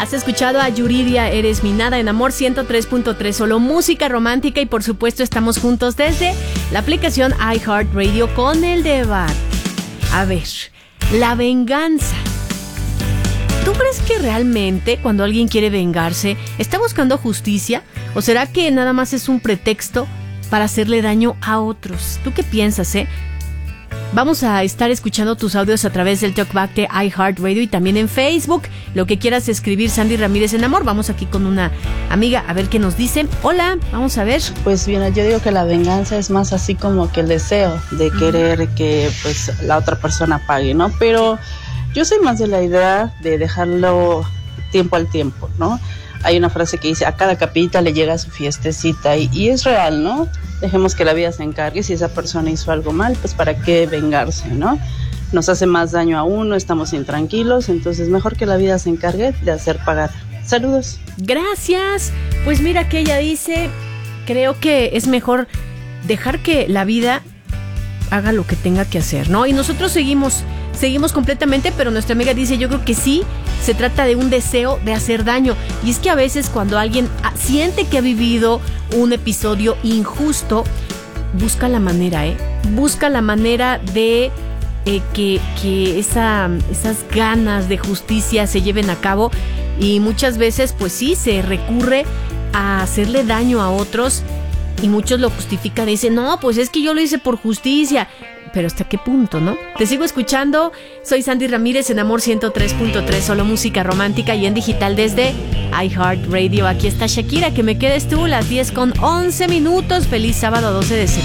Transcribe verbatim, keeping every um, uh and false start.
Has escuchado a Yuridia, Eres mi nada en Amor ciento tres punto tres, solo música romántica, y por supuesto estamos juntos desde la aplicación iHeartRadio con el debate. A ver, la venganza. ¿Tú crees que realmente cuando alguien quiere vengarse está buscando justicia? ¿O será que nada más es un pretexto para hacerle daño a otros? ¿Tú qué piensas, eh? Vamos a estar escuchando tus audios a través del Talkback de iHeartRadio y también en Facebook. Lo que quieras escribir, Sandy Ramírez en Amor. Vamos aquí con una amiga a ver qué nos dicen. Hola, vamos a ver. Pues bien, yo digo que la venganza es más así como que el deseo de querer que pues la otra persona pague, ¿no? Pero yo soy más de la idea de dejarlo tiempo al tiempo, ¿no? Hay una frase que dice, a cada capita le llega su fiestecita, y, y es real, ¿no? Dejemos que la vida se encargue. Si esa persona hizo algo mal, pues para qué vengarse, ¿no? Nos hace más daño a uno, estamos intranquilos, entonces mejor que la vida se encargue de hacer pagar. Saludos. Gracias. Pues mira que ella dice, creo que es mejor dejar que la vida haga lo que tenga que hacer, ¿no? Y nosotros seguimos, seguimos completamente, pero nuestra amiga dice, yo creo que sí, se trata de un deseo de hacer daño. Y es que a veces cuando alguien siente que ha vivido un episodio injusto, busca la manera, ¿eh? Busca la manera de eh, que, que esa, esas ganas de justicia se lleven a cabo. Y muchas veces, pues sí, se recurre a hacerle daño a otros. Y muchos lo justifican y dicen, no, pues es que yo lo hice por justicia. Pero ¿hasta qué punto, no? Te sigo escuchando. Soy Sandy Ramírez en Amor ciento tres punto tres, solo música romántica y en digital desde iHeartRadio. Aquí está Shakira, que me quedes tú, las diez con once minutos. Feliz sábado doce de septiembre.